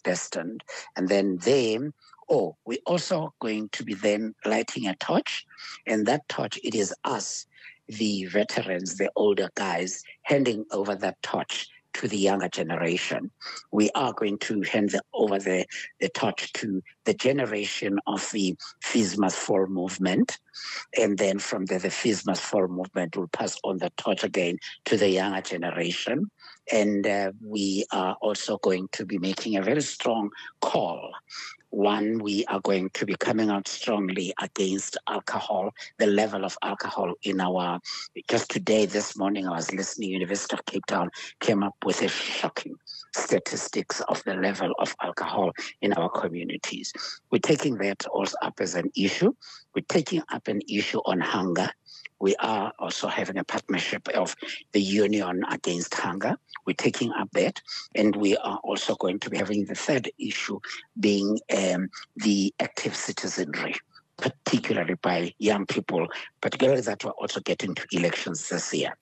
destined. And then we're also going to be then lighting a torch, and that torch, it is us, the veterans, the older guys, handing over that torch to the younger generation. We are going to hand over the torch to the generation of the Fees Must Fall movement. And then from there, the Fees Must Fall movement will pass on the torch again to the younger generation. And we are also going to be making a very strong call. One, we are going to be coming out strongly against alcohol, the level of alcohol in just today, this morning, I was listening, University of Cape Town came up with a shocking statistics of the level of alcohol in our communities. We're taking that also up as an issue. We're taking up an issue on hunger. We are also having a partnership of the Union Against Hunger. We're taking up that. And we are also going to be having the third issue being the active citizenry, particularly by young people, particularly that we're also getting to elections this year.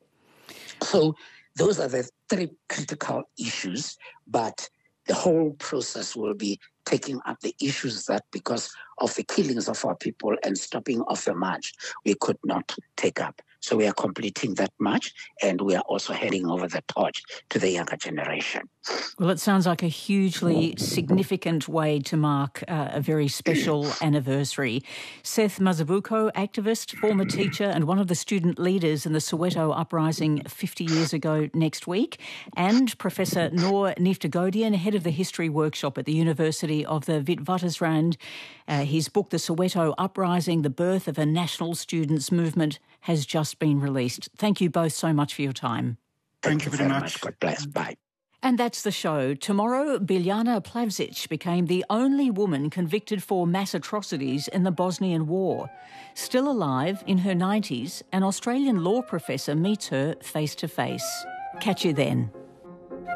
So those are the three critical issues, but the whole process will be taking up the issues that because of the killings of our people and stopping of the march, we could not take up. So we are completing that march, and we are also heading over the torch to the younger generation. Well, it sounds like a hugely significant way to mark a very special anniversary. Seth Mazibuko, activist, former teacher and one of the student leaders in the Soweto uprising 50 years ago next week, and Professor Noor Neftagodian, head of the history workshop at the University of the Witwatersrand. His book, The Soweto Uprising, The Birth of a National Students' Movement, has just been released. Thank you both so much for your time. Thank you very much. God bless. Bye. And that's the show. Tomorrow, Biljana Plavsic became the only woman convicted for mass atrocities in the Bosnian War. Still alive, in her 90s, an Australian law professor meets her face to face. Catch you then.